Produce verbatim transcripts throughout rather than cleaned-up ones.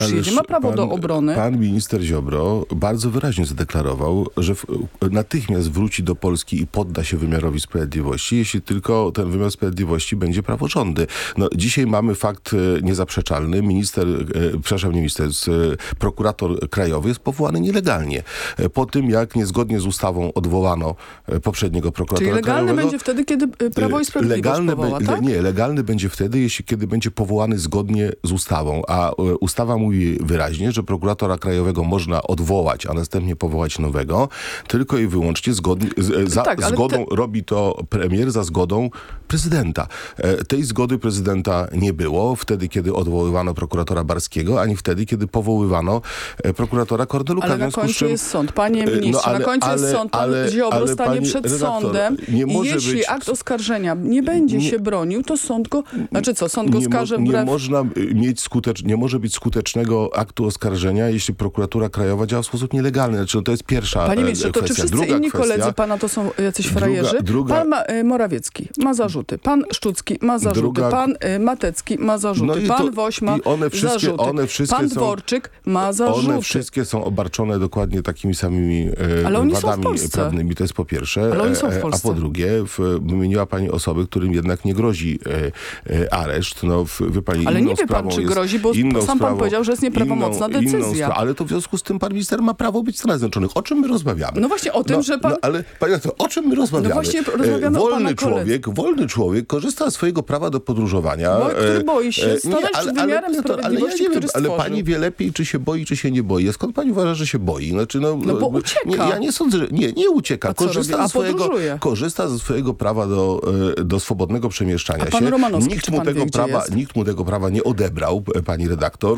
przyjedzie, ma prawo pan, do obrony. Pan minister Ziobro bardzo wyraźnie zadeklarował, że w, natychmiast wróci do Polski i podda się wymiarowi sprawiedliwości, jeśli tylko ten wymiar sprawiedliwości będzie praworządny. No, dzisiaj mamy fakt niezaprzeczalny. Minister, e, przepraszam, nie minister, prokurator krajowy jest powołany nielegalnie. Po tym, jak niezgodnie z ustawą odwołano poprzedniego prokuratora Czyli legalny krajowego. będzie wtedy, kiedy Prawo i Sprawiedliwość legalny powoła, be, tak? Nie, legalny będzie wtedy, jeśli kiedy będzie powołany zgodnie z ustawą. A ustawa mówi wyraźnie, że prokuratora krajowego można odwołać, a następnie powołać nowego, tylko i wyłącznie zgodnie, za tak, zgodą te... robi to premier za zgodą prezydenta. Tej zgody prezydenta nie było wtedy, kiedy odwoływano prokuratora Barskiego, ani wtedy, kiedy powoływano prokuratora Kordeluka. Ale na końcu czym... jest sąd. Panie ministrze, no ale, na końcu ale, jest sąd. Pan ale, Ziobro ale, stanie przed redaktor, sądem nie może i jeśli być... akt oskarżenia nie będzie nie, się bronił, to sąd go... Znaczy co, sąd go nie skaże mo, wbrew... Nie można mieć skutecz... Nie może być skutecznego aktu oskarżenia, jeśli prokuratura krajowa działa w sposób nielegalny. Znaczy, no to jest pierwsza Panie ministrze, kwestia. To czy wszyscy druga inni kwestia, koledzy pana to są jacyś frajerzy? Druga, druga, pan ma, y, Morawiecki ma zarzuty, pan Szczucki ma zarzuty, druga, pan y, Matecki ma zarzuty, no pan to, Woś ma one zarzuty, one pan są, Dworczyk ma zarzuty. One wszystkie są obarczone dokładnie takimi samymi e, Ale oni wadami są w prawnymi. To jest po pierwsze. Ale oni są w Polsce. A po drugie, w, wymieniła pani osoby, którym jednak nie grozi e, e, areszt. No, w, wie pani, ale nie wie pan, czy grozi, bo sam sprawą, pan powiedział, że jest nieprawomocna inną, decyzja. Inną ale to w związku z tym pan minister ma prawo być w Stanach Zjednoczonych. O czym my rozmawiamy? No właśnie o tym, no, że pan... No, ale panie to, o czym my rozmawiamy? No właśnie rozmawiamy wolny o pana człowiek, wolny człowiek korzysta ze swojego prawa do podróżowania. Bo, który boi się stanąć nie, ale, przed wymiarem ale, sprawiedliwości, ale, ja który ale stworzył. pani wie lepiej, czy się boi, czy się nie boi. Skąd pani uważa, że się boi? Znaczy, no, no bo ucieka. Nie, ja nie sądzę, że... Nie, nie ucieka. A korzysta, ze A swojego, korzysta ze swojego prawa do, do swobodnego przemieszczania A pan się. Romanowski, nikt, czy mu pan tego wie, prawa, nikt mu tego prawa nie odebrał, pani redaktor.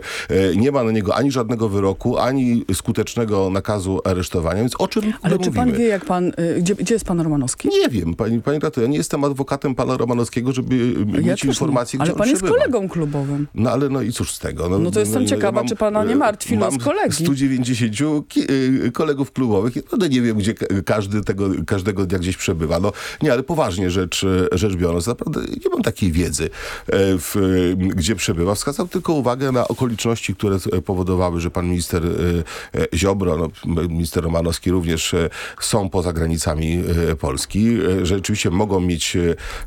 Nie ma na niego ani żadnego wyroku, ani skutecznego nakazu aresztowania, więc o czym Ale czy mówimy? pan wie, jak pan... Gdzie, gdzie jest pan Romanowski? Nie wiem, pani, pani redaktor. Ja nie jestem adwokatem pana Romanowskiego, żeby ja mieć informacje, gdzie ale pan on jest przebywa. kolegą klubowym. No ale no i cóż z tego? No, no to jestem no, ciekawa, mam, czy pana nie martwi los kolegi. Mam stu dziewięćdziesięciu kolegów klubowych. Naprawdę nie wiem, gdzie każdy tego, każdego dnia gdzieś przebywa. No nie, ale poważnie rzecz, rzecz biorąc, naprawdę nie mam takiej wiedzy, w, gdzie przebywa. Wskazał tylko uwagę na okoliczności, które powodowały, że pan minister Ziobro, no, minister Romanowski również są poza granicami Polski. Że rzeczywiście mogą mieć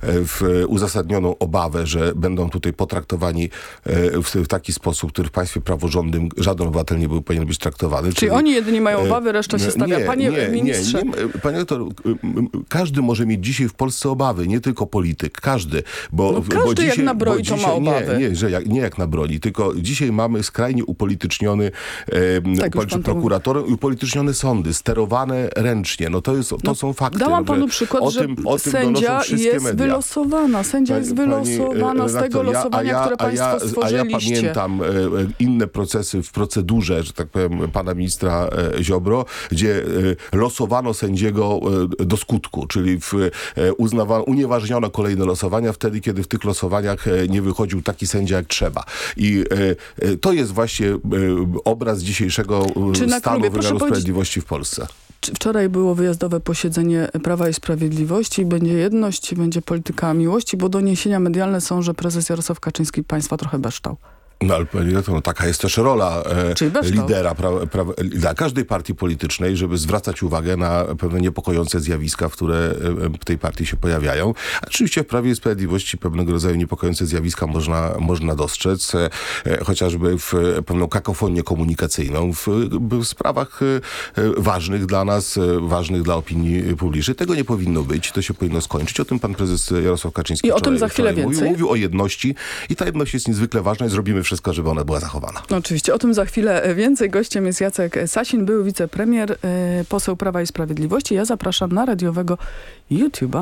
w uzasadnioną obawę, że będą tutaj potraktowani w, w taki sposób, który w państwie praworządnym żaden obywatel nie był, powinien być traktowany. Czyli, czyli oni jedynie mają obawy, reszta się stawia. Nie, Panie nie, ministrze. Nie, nie. Panie doktor, każdy może mieć dzisiaj w Polsce obawy, nie tylko polityk, każdy. Bo, no każdy bo dzisiaj, jak na broni dzisiaj, to ma obawy. Nie, nie, że jak, nie jak na broni, tylko dzisiaj mamy skrajnie upolityczniony e, tak, prokurator i upolitycznione sądy, sterowane ręcznie. No to, jest, to no, są fakty. Dałam no, panu przykład, o że tym, o tym sędzia jest media. wylosowana. Sędzia pani, jest wylosowana z tego ja, losowania, ja, które państwo a ja, stworzyliście. A ja pamiętam e, inne procesy w procedurze, że tak powiem, pana ministra e, Ziobro, gdzie e, losowano sędziego e, do skutku, czyli w, e, uznawano, unieważniono kolejne losowania wtedy, kiedy w tych losowaniach e, nie wychodził taki sędzia jak trzeba. I e, e, to jest właśnie e, obraz dzisiejszego Czy stanu klubie, wymiaru sprawiedliwości w Polsce. Wczoraj było wyjazdowe posiedzenie Prawa i Sprawiedliwości. Będzie jedność, będzie polityka miłości, bo doniesienia medialne są, że prezes Jarosław Kaczyński państwa trochę beształ. No ale no, taka jest też rola e, lidera pra, pra, dla każdej partii politycznej, żeby zwracać uwagę na pewne niepokojące zjawiska, które w tej partii się pojawiają. Oczywiście w Prawie i Sprawiedliwości pewnego rodzaju niepokojące zjawiska można, można dostrzec, e, chociażby w pewną kakofonię komunikacyjną w, w sprawach e, ważnych dla nas, e, ważnych dla opinii publicznej. Tego nie powinno być, to się powinno skończyć. O tym pan prezes Jarosław Kaczyński I o tym za chwilę więcej. Mówił, mówił o jedności i ta jedność jest niezwykle ważna i zrobimy wszystko, żeby ona była zachowana. No oczywiście, o tym za chwilę więcej. Gościem jest Jacek Sasin, były wicepremier, yy, poseł Prawa i Sprawiedliwości. Ja zapraszam na radiowego YouTube'a.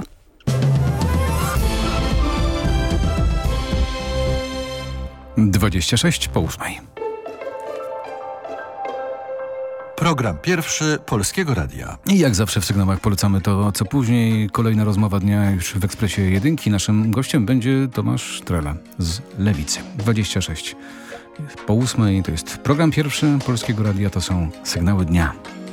dwadzieścia sześć po ósmej. Program pierwszy Polskiego Radia. I jak zawsze w sygnałach polecamy to, co później. Kolejna rozmowa dnia już w Ekspresie Jedynki. Naszym gościem będzie Tomasz Trela z Lewicy. dwadzieścia sześć po ósmej to jest program pierwszy Polskiego Radia, to są sygnały dnia.